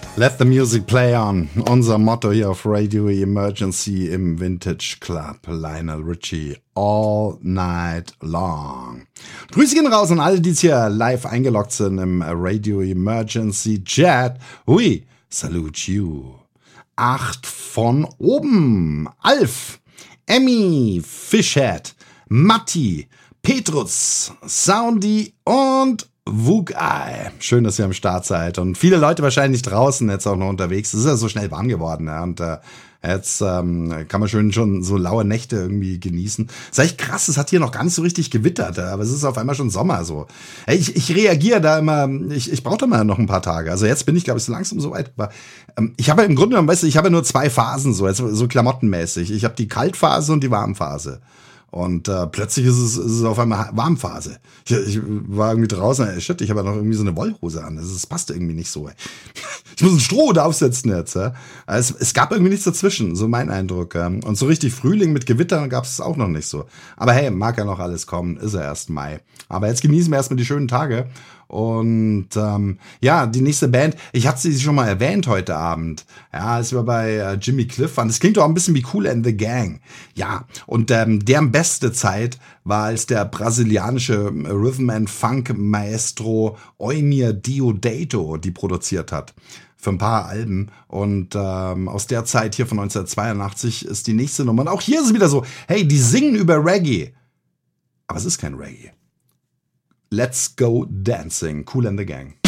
Let the music play on. Unser Motto hier auf Radio Emergency im Vintage Club. Lionel Richie. All night long. Grüße gehen raus an alle, die jetzt hier live eingeloggt sind im Radio Emergency Chat. We salute you. 8 von oben. Alf, Emmy, Fishhead, Matti, Petrus, Soundy und Wugai. Schön, dass ihr am Start seid. Und viele Leute wahrscheinlich draußen jetzt auch noch unterwegs. Es ist ja so schnell warm geworden. Ja. Und jetzt kann man schön schon so laue Nächte irgendwie genießen. Das ist echt krass, es hat hier noch gar nicht so richtig gewittert. Aber es ist auf einmal schon Sommer so. Ich reagiere da immer, ich brauche da mal noch ein paar Tage. Also jetzt bin ich, glaube ich, so langsam so weit. Aber ich habe ja im Grunde genommen, weißt du, ich habe ja nur 2 Phasen, so klamottenmäßig. Ich habe die Kaltphase und die Warmphase. Und plötzlich ist es auf einmal Warmphase. Ich war irgendwie draußen, shit, ich habe ja noch irgendwie so eine Wollhose an. Das passte irgendwie nicht so. Ich muss ein Stroh da aufsetzen jetzt. Ja. Es gab irgendwie nichts dazwischen, so mein Eindruck. Und so richtig Frühling mit Gewittern gab es auch noch nicht so. Aber hey, mag ja noch alles kommen, ist ja erst Mai. Aber jetzt genießen wir erstmal die schönen Tage. Und ja, die nächste Band, ich hatte sie schon mal erwähnt heute Abend. Ja, als wir bei Jimmy Cliff waren. Das klingt doch ein bisschen wie Kool and the Gang. Ja, und deren beste Zeit war, als der brasilianische Rhythm and Funk Maestro Eumir Deodato die produziert hat. Für ein paar Alben. Und aus der Zeit hier von 1982 ist die nächste Nummer. Und auch hier ist es wieder so, hey, die singen über Reggae. Aber es ist kein Reggae. Let's Go Dancing, Kool and the Gang.